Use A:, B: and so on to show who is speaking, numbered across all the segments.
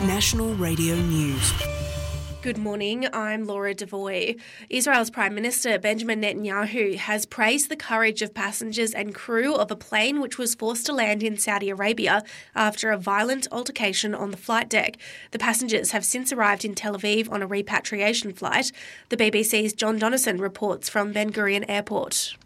A: National Radio News.
B: Good morning, I'm Laura Devoy. Israel's Prime Minister Benjamin Netanyahu has praised the courage of passengers and crew of a plane which was forced to land in Saudi Arabia after a violent altercation on the flight deck. The passengers have since arrived in Tel Aviv on a repatriation flight. The BBC's John Donnison reports from Ben Gurion Airport.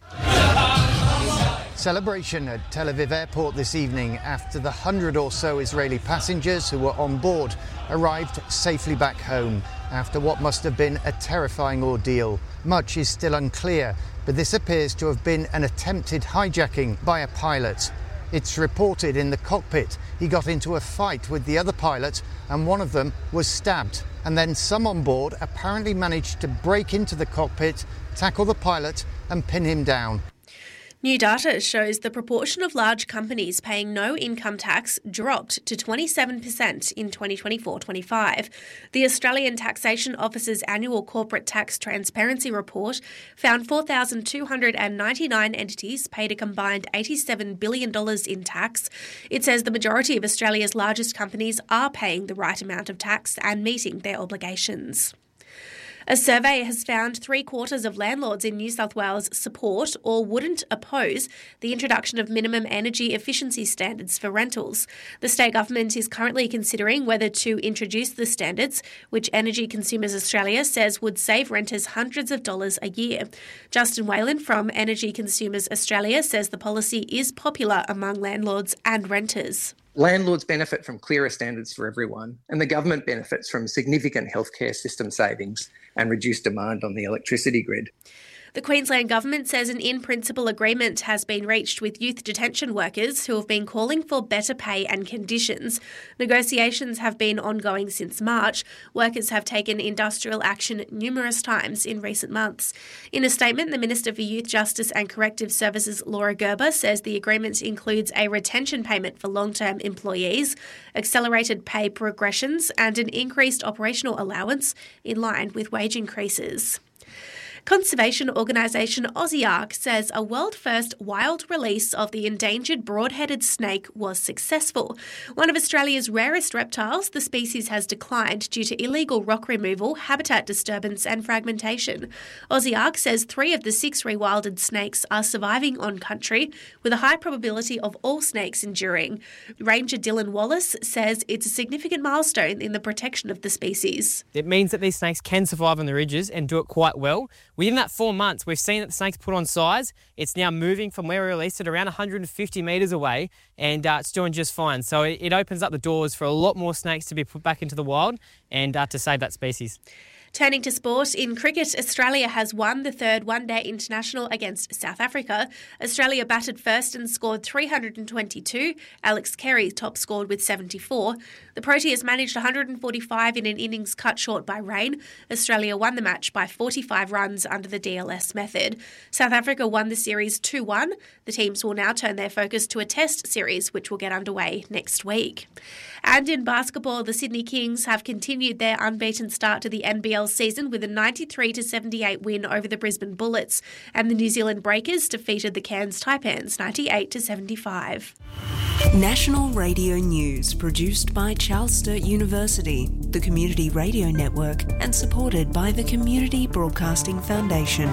C: Celebration at Tel Aviv Airport this evening after the 100 or so Israeli passengers who were on board arrived safely back home after what must have been a terrifying ordeal. Much is still unclear, but this appears to have been an attempted hijacking by a pilot. It's reported in the cockpit he got into a fight with the other pilot and one of them was stabbed. And then some on board apparently managed to break into the cockpit, tackle the pilot and pin him down.
B: New data shows the proportion of large companies paying no income tax dropped to 27% in 2024-25. The Australian Taxation Office's annual Corporate Tax Transparency Report found 4,299 entities paid a combined $87 billion in tax. It says the majority of Australia's largest companies are paying the right amount of tax and meeting their obligations. A survey has found 3/4 of landlords in New South Wales support or wouldn't oppose the introduction of minimum energy efficiency standards for rentals. The state government is currently considering whether to introduce the standards, which Energy Consumers Australia says would save renters hundreds of dollars a year. Justin Whalen from Energy Consumers Australia says the policy is popular among landlords and renters.
D: Landlords benefit from clearer standards for everyone, and the government benefits from significant healthcare system savings and reduced demand on the electricity grid.
B: The Queensland Government says an in-principle agreement has been reached with youth detention workers who have been calling for better pay and conditions. Negotiations have been ongoing since March. Workers have taken industrial action numerous times in recent months. In a statement, the Minister for Youth Justice and Corrective Services, Laura Gerber, says the agreement includes a retention payment for long-term employees, accelerated pay progressions and an increased operational allowance in line with wage increases. Conservation organisation Aussiark says a world-first wild release of the endangered broad-headed snake was successful. One of Australia's rarest reptiles, the species has declined due to illegal rock removal, habitat disturbance and fragmentation. Aussiark says 3 of the 6 rewilded snakes are surviving on country, with a high probability of all snakes enduring. Ranger Dylan Wallace says it's a significant milestone in the protection of the species.
E: It means that these snakes can survive on the ridges and do it quite well. Within that 4 months, we've seen that the snake's put on size. It's now moving from where we released it around 150 metres away, and it's doing just fine. So it opens up the doors for a lot more snakes to be put back into the wild and to save that species.
B: Turning to sport, in cricket, Australia has won the 3rd one-day international against South Africa. Australia batted first and scored 322. Alex Carey top scored with 74. The Proteas managed 145 in an innings cut short by rain. Australia won the match by 45 runs under the DLS method. South Africa won the series 2-1. The teams will now turn their focus to a test series, which will get underway next week. And in basketball, the Sydney Kings have continued their unbeaten start to the NBL season with a 93-78 win over the Brisbane Bullets, and the New Zealand Breakers defeated the Cairns Taipans 98-75.
A: National Radio News produced by Charles Sturt University, the Community Radio Network, and supported by the Community Broadcasting Foundation.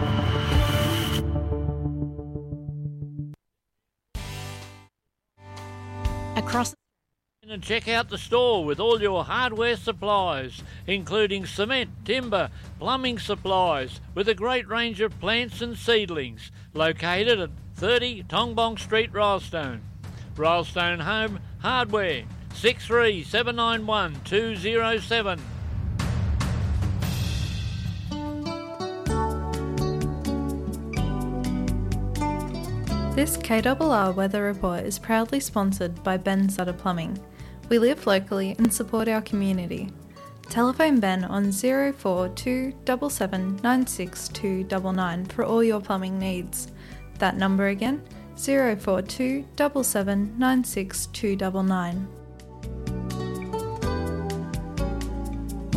F: And check out the store with all your hardware supplies, including cement, timber, plumbing supplies, with a great range of plants and seedlings, located at 30 Tongbong Street, Rylestone. Rylestone Home Hardware, 63791207. 207.
G: This KRR Weather Report is proudly sponsored by Ben Sutter Plumbing. We live locally and support our community. Telephone Ben on 042 77 96299 for all your plumbing needs. That number again, 042 77 96299.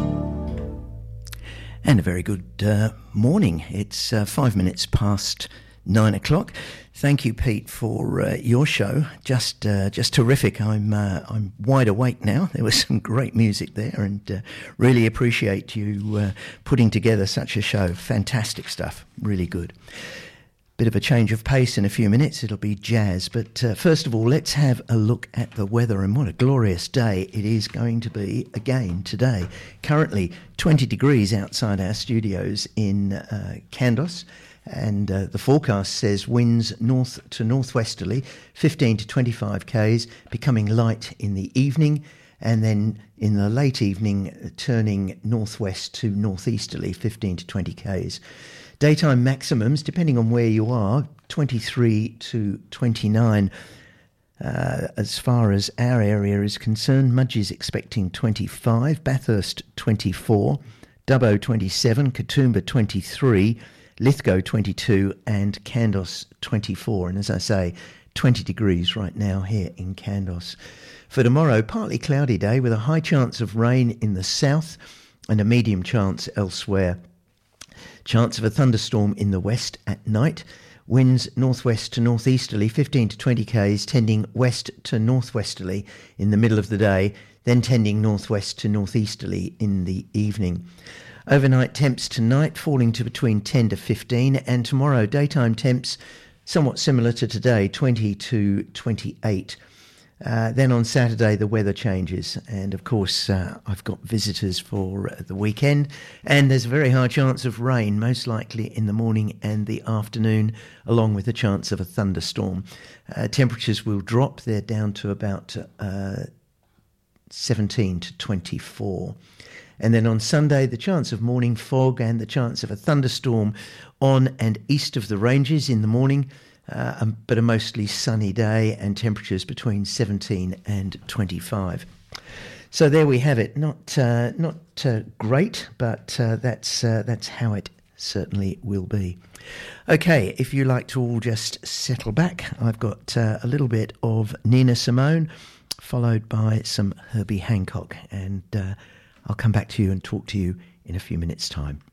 H: And a very good morning. It's 5 minutes past 9 o'clock. Thank you, Pete, for your show. Just terrific. I'm wide awake now. There was some great music there, and really appreciate you putting together such a show. Fantastic stuff. Really good. Bit of a change of pace in a few minutes. It'll be jazz. But first of all, let's have a look at the weather, and what a glorious day it is going to be again today. Currently 20 degrees outside our studios in Kandos, and the forecast says winds north to northwesterly, 15 to 25 k's, becoming light in the evening, and then in the late evening turning northwest to northeasterly, 15 to 20 k's. Daytime maximums, depending on where you are, 23 to 29. As far as our area is concerned, Mudgee is expecting 25, Bathurst 24, Dubbo 27, Katoomba 23, Lithgow 22 and Kandos 24. And as I say, 20 degrees right now here in Kandos. For tomorrow, partly cloudy day with a high chance of rain in the south and a medium chance elsewhere. Chance of a thunderstorm in the west at night. Winds northwest to northeasterly, 15 to 20 k's, tending west to northwesterly in the middle of the day, then tending northwest to northeasterly in the evening. Overnight temps tonight falling to between 10 to 15, and tomorrow daytime temps somewhat similar to today, 20 to 28. Then on Saturday, the weather changes. And of course, I've got visitors for the weekend. And there's a very high chance of rain, most likely in the morning and the afternoon, along with a chance of a thunderstorm. Temperatures will drop. They're down to about 17 to 24. And then on Sunday, the chance of morning fog and the chance of a thunderstorm on and east of the ranges in the morning. But a mostly sunny day and temperatures between 17 and 25. So there we have it. Not great, but that's how it certainly will be. Okay, if you like to all just settle back, I've got a little bit of Nina Simone, followed by some Herbie Hancock, and I'll come back to you and talk to you in a few minutes' time.